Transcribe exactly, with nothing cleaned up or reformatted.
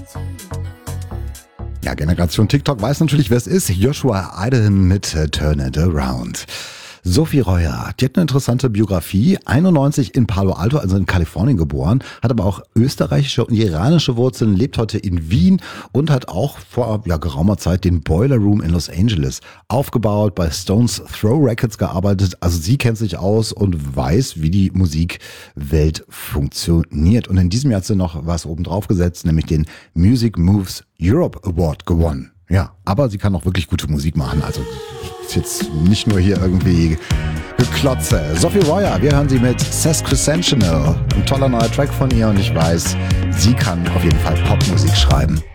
Ja, Generation TikTok weiß natürlich, wer es ist. Joshua Iden mit äh, Turn It Around. Sophie Reuer, die hat eine interessante Biografie, einundneunzig in Palo Alto, also in Kalifornien geboren, hat aber auch österreichische und iranische Wurzeln, lebt heute in Wien und hat auch vor ja, geraumer Zeit den Boiler Room in Los Angeles aufgebaut, bei Stones Throw Records gearbeitet. Also sie kennt sich aus und weiß, wie die Musikwelt funktioniert. Und in diesem Jahr hat sie noch was oben drauf gesetzt, nämlich den Music Moves Europe Award gewonnen. Ja, aber sie kann auch wirklich gute Musik machen, also ist jetzt nicht nur hier irgendwie Geklotze. Sophie Reuer, wir hören sie mit Sesquicentennial. Ein toller neuer Track von ihr und ich weiß, sie kann auf jeden Fall Popmusik schreiben.